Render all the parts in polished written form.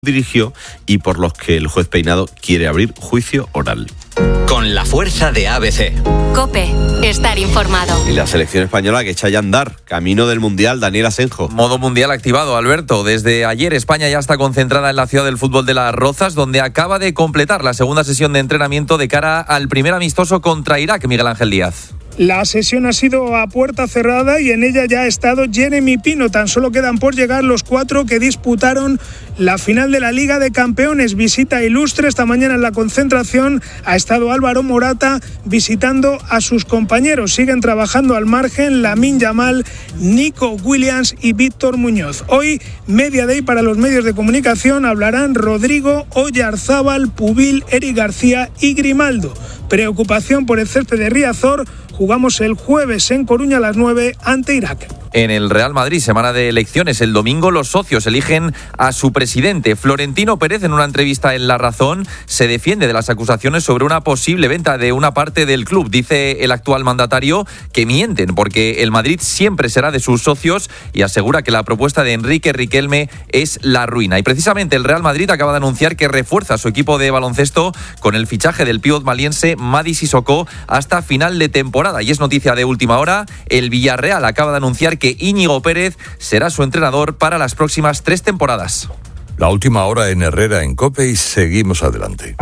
dirigió y por los que el juez Peinado quiere abrir juicio oral. Con la fuerza de ABC. COPE. Estar informado. Y la selección española que echa ya a andar, camino del Mundial, Daniel Asenjo. Modo Mundial activado, Alberto. Desde ayer España ya está concentrada en la ciudad del fútbol de Las Rozas, donde acaba de completar la segunda sesión de entrenamiento de cara al primer amistoso contra Irak, Miguel Ángel Díaz. La sesión ha sido a puerta cerrada y en ella ya ha estado Jeremy Pino. Tan solo quedan por llegar los 4 que disputaron la final de la Liga de Campeones. Visita ilustre esta mañana en la concentración. Ha estado Álvaro Morata visitando a sus compañeros. Siguen trabajando al margen Lamine Yamal, Nico Williams y Víctor Muñoz. Hoy, media day para los medios de comunicación. Hablarán Rodrigo, Oyarzábal, Pubil, Eric García y Grimaldo. Preocupación por el césped de Riazor. Jugamos el jueves en Coruña a las 9 ante Irak. En el Real Madrid, semana de elecciones. El domingo los socios eligen a su presidente. Florentino Pérez, en una entrevista en La Razón, se defiende de las acusaciones sobre una posible venta de una parte del club. Dice el actual mandatario que mienten porque el Madrid siempre será de sus socios y asegura que la propuesta de Enrique Riquelme es la ruina. Y precisamente el Real Madrid acaba de anunciar que refuerza su equipo de baloncesto con el fichaje del pívot maliense Mady Sissoko hasta final de temporada. Y es noticia de última hora, el Villarreal acaba de anunciar que Íñigo Pérez será su entrenador para las próximas 3 temporadas. La última hora en Herrera, en COPE, y seguimos adelante.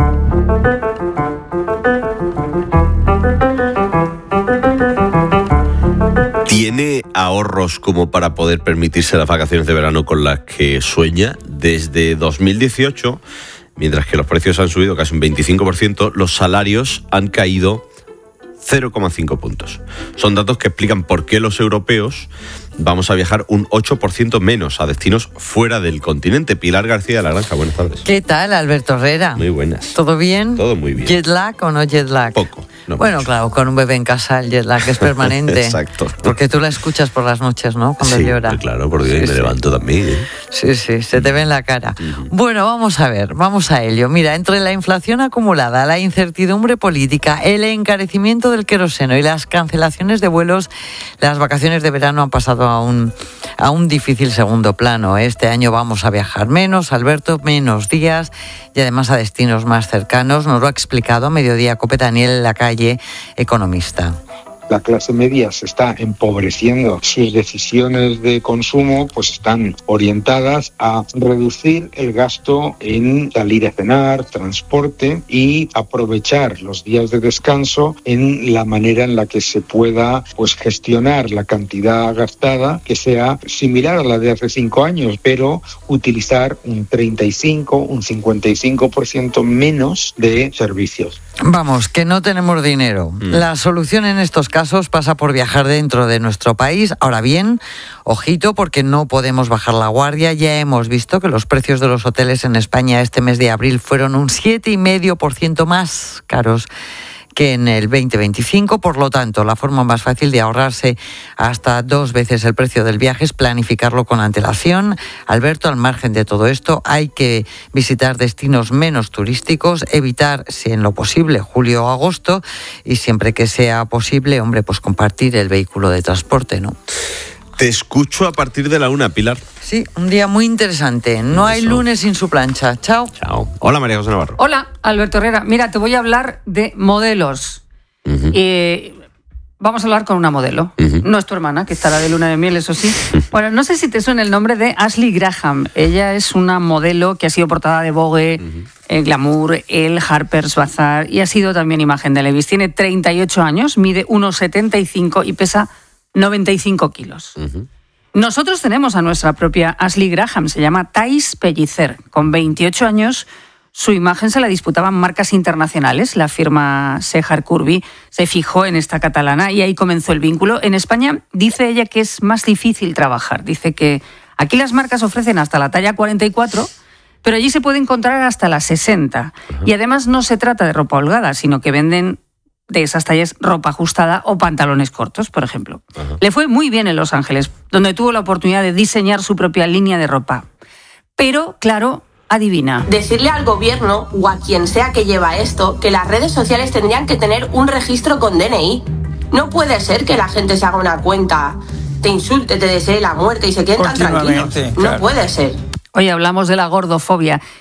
¿Tiene ahorros como para poder permitirse las vacaciones de verano con las que sueña? Desde 2018, mientras que los precios han subido casi un 25%, los salarios han caído 0,5 puntos. Son datos que explican por qué los europeos vamos a viajar un 8% menos a destinos fuera del continente. Pilar García de la Granja, buenas tardes. ¿Qué tal, Alberto Herrera? Muy buenas. ¿Todo bien? Todo muy bien. ¿Jet lag o no jet lag? Poco. No bueno, mucho. claro, con un bebé en casa el jet lag es permanente. Exacto. Porque tú la escuchas por las noches, ¿no? Cuando sí, llora. Claro, porque me levanto también. Sí, se te ve en la cara. Bueno, vamos a ello. Mira, entre la inflación acumulada, la incertidumbre política, el encarecimiento del queroseno y las cancelaciones de vuelos, las vacaciones de verano han pasado a un difícil segundo plano. Este año vamos a viajar menos, Alberto, menos días y además a destinos más cercanos. Nos lo ha explicado a Mediodía COPE Daniel Lacalle, economista. La clase media se está empobreciendo. Sus decisiones de consumo pues están orientadas a reducir el gasto en salir a cenar, transporte y aprovechar los días de descanso en la manera en la que se pueda pues gestionar la cantidad gastada que sea similar a la de hace 5 años, pero utilizar un 35, un 55% menos de servicios. Vamos, que no tenemos dinero. La solución en estos casos pasa por viajar dentro de nuestro país. Ahora bien, ojito, porque no podemos bajar la guardia. Ya hemos visto que los precios de los hoteles en España este mes de abril fueron un 7,5% más caros que en el 2025. Por lo tanto, la forma más fácil de ahorrarse hasta 2 veces el precio del viaje es planificarlo con antelación. Alberto, al margen de todo esto, hay que visitar destinos menos turísticos, evitar, si en lo posible, julio o agosto, y siempre que sea posible, pues compartir el vehículo de transporte, ¿no? Te escucho a partir de la 1, Pilar. Sí, un día muy interesante. No hay lunes sin su plancha. Chao. Chao. Hola, María José Navarro. Hola, Alberto Herrera. Mira, te voy a hablar de modelos. Vamos a hablar con una modelo. No es tu hermana, que estará de luna de miel, eso sí. Bueno, no sé si te suena el nombre de Ashley Graham. Ella es una modelo que ha sido portada de Vogue, el Glamour, el Harper's Bazaar y ha sido también imagen de Levi's. Tiene 38 años, mide 1,75 y pesa 95 kilos. Nosotros tenemos a nuestra propia Ashley Graham, se llama Thais Pellicer. Con 28 años, su imagen se la disputaban marcas internacionales. La firma Sejar Curvy se fijó en esta catalana y ahí comenzó el vínculo. En España dice ella que es más difícil trabajar. Dice que aquí las marcas ofrecen hasta la talla 44, pero allí se puede encontrar hasta la 60. Y además no se trata de ropa holgada, sino que venden de esas tallas ropa ajustada o pantalones cortos, por ejemplo. Le fue muy bien en Los Ángeles, donde tuvo la oportunidad de diseñar su propia línea de ropa. Pero, claro, adivina. Decirle al gobierno o a quien sea que lleva esto que las redes sociales tendrían que tener un registro con DNI. No puede ser que la gente se haga una cuenta, te insulte, te desee la muerte y se queden tan tranquilos. No puede ser. Hoy hablamos de la gordofobia